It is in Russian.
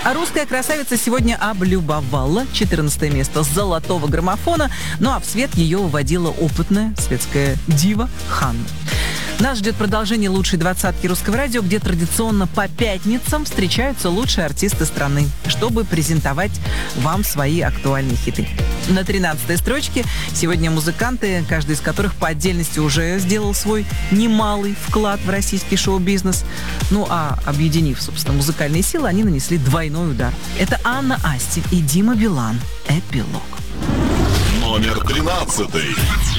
А русская красавица сегодня облюбовала 14 место золотого граммофона, ну а в свет ее выводила опытная светская дива Ханна. Нас ждет продолжение лучшей двадцатки русского радио, где традиционно по пятницам встречаются лучшие артисты страны, чтобы презентовать вам свои актуальные хиты. На 13-й строчке сегодня музыканты, каждый из которых по отдельности уже сделал свой немалый вклад в российский шоу-бизнес. Ну а объединив, собственно, музыкальные силы, они нанесли двойной удар. Это Анна Асти и Дима Билан. Эпилог. Номер 13.